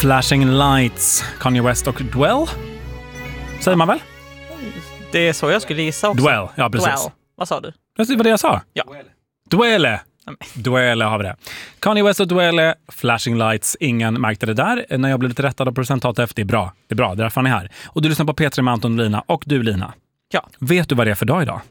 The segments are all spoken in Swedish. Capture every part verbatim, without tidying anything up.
Flashing Lights, Kanye West och Dwell. Säger man väl? Det är så jag skulle gissa också. Dwell, ja precis. Dwell. Vad sa du? Det var det jag sa. Ja. Dwelle. Dwelle har vi det. Kanye West och Dwelle, Flashing Lights. Ingen märkte det där. När jag blev lite rättad av producent H T F, det är bra. Det är bra, därför är ni här. Och du lyssnar på P tre med Anton och Lina. Och du, Lina. Ja. Vet du vad det är för dag idag?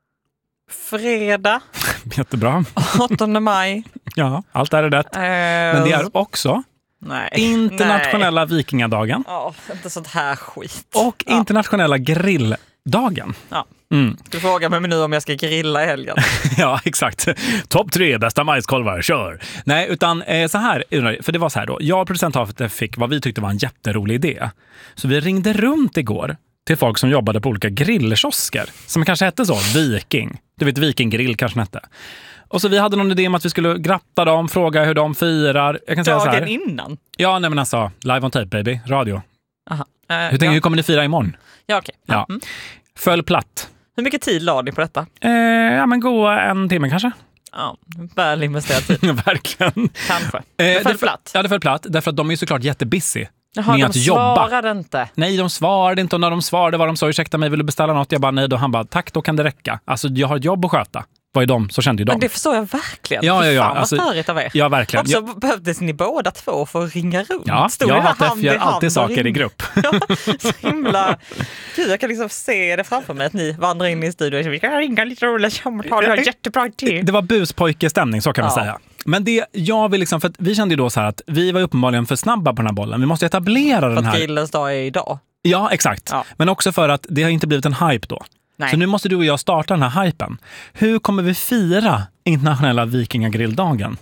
Fredag. Jättebra. åttonde maj. Ja, allt är rätt. Uh, Men det är också nej, internationella nej. vikingadagen. Ja, inte sånt här skit. Och ja. internationella grilldagen. Ja. Mm. Du frågar mig nu om jag ska grilla i helgen. Ja, exakt. Topp tre bästa majskolvar, kör. Nej, utan eh, så här, för det var så här då. Jag och producent H T F fick vad vi tyckte var en jätterolig idé. Så vi ringde runt igår till folk som jobbade på olika grillkiosker. Som kanske hette så, Viking. Du vet, Vikinggrill kanske hette. Och så vi hade någon idé om att vi skulle gratta dem, fråga hur de firar. Jag kan säga så här. Dagen innan? Ja, nej men alltså, live on tape baby, radio. Aha. Uh, hur, tänker, ja. hur kommer ni fira imorgon? Ja, okej. Okay. Ja. Mm. Föll platt. Hur mycket tid la ni på detta? Eh, ja, men gå en timme kanske. Ja, väl investerad tid. Verkligen. Kanske. Eh, det föll platt. Ja, det föll platt. Därför att de är såklart jättebusy. Jaha, med de att jobba. svarade inte. Nej, de svarade inte. Och när de svarade var de sa, ursäkta mig, vill du beställa något? Jag bara, nej. Då han bara, tack, då kan det räcka. Alltså, jag har ett jobb att sköta. Vad är de? Så kände ju de. Men det förstår jag verkligen. Ja, ja, ja. Fan, alltså, vad störigt av er. Ja, verkligen. Och så jag... behövdes ni båda två för att ringa runt. Ja, Stod jag det har hand gör i hand alltid saker ring... i grupp. Ja, så himla... Gud, jag kan liksom se det framför mig att ni vandrar in i studion och vi ska ringa lite roliga samtal. Jag har jättebra idé. Det var buspojkestämning, så kan man Ja. säga. Men det jag vill liksom, för att vi kände ju då så här att vi var uppenbarligen för snabba på den här bollen. Vi måste etablera För den här. att grillens dag är idag. Ja, exakt. Ja. Men också för att det har inte blivit en hype då. Nej. Så nu måste du och jag starta den här hypen. Hur kommer vi fira internationella vikingagrilldagen?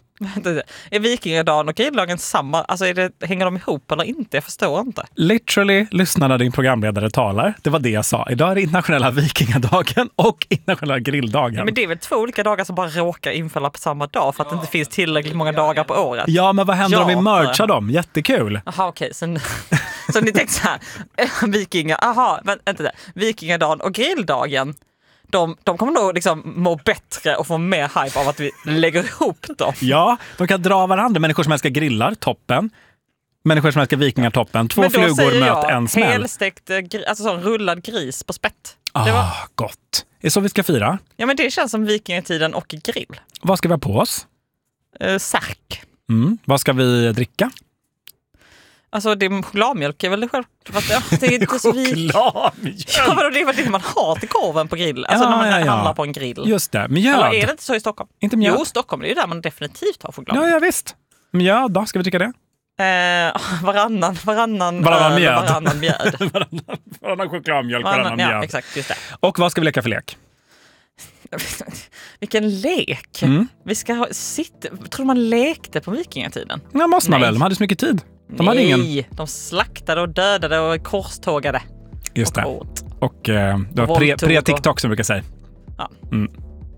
Är vikingadagen och grilldagen samma? Alltså är det, hänger de ihop eller inte? Jag förstår inte. Literally, lyssna när din programledare talar. Det var det jag sa. Idag är det internationella vikingadagen och internationella grilldagen. Ja, men det är väl två olika dagar som bara råkar infalla på samma dag för att det inte finns tillräckligt många dagar på året. Ja, men vad händer ja, om vi merchar dem? Jättekul. Jaha, okej. Okay. Så, så ni tänkte så här, vikingar, aha, vänta det. Vikingadagen och grilldagen, de, de kommer nog liksom må bättre och få mer hype av att vi lägger ihop dem. Ja, de kan dra varandra. Människor som älskar grillar, toppen. Människor som älskar vikingar, toppen. Två flugor möt en smäll. Helstekt, alltså sån rullad gris på spett. Ah, det var... gott. Är det så vi ska fira? Ja, men det känns som vikingatiden och grill. Vad ska vi ha på oss? Uh, särk. Mm. Vad ska vi dricka? Alltså det är chokladmjölk är väl det själv. Ja, det är inte så vi... Chokladmjölk? Ja, men det är väl det man har till korven på grill. Alltså ja, när man ja, ja. handlar på en grill. Just det. Mjöd. Eller är det inte så i Stockholm? Inte mjöd. Jo, Stockholm, det är ju där man definitivt har choklad. Ja, ja visst. Mjöd då? Ska vi dricka det? Eh, varannan, varannan, varannan öl, mjöd. Varannan mjöd. varannan, varannan chokladmjölk, varannan, varannan ja, mjöd. exakt, just det. Och vad ska vi leka för lek? Vilken lek. Mm. Vi ska ha sitt. Tror man lekte på vikingatiden? Ja, måste man Nej. väl. De hade så mycket tid. De Nej, hade ingen... de slaktade och dödade och korstågade. Just och det. åt. Och eh, det var pre, pre-TikTok som brukar säga. Ja. Mm.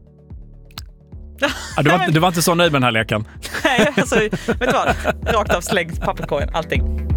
Ja, du, var, du var inte så nöjd med den här leken. Nej, alltså, vet du vad? Rakt av slängt papperskorgen, allting.